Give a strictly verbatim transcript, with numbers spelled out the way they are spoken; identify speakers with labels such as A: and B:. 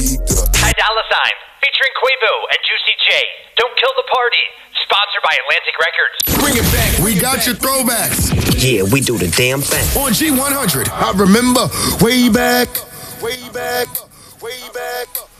A: Ty Dolla Sign, featuring Quavo and Juicy J. Don't Kill the Party, sponsored by Atlantic Records.
B: Bring it back, we got your throwbacks.
C: Yeah, we do the damn thing.
B: On G one hundred, I remember way back, way back, way back.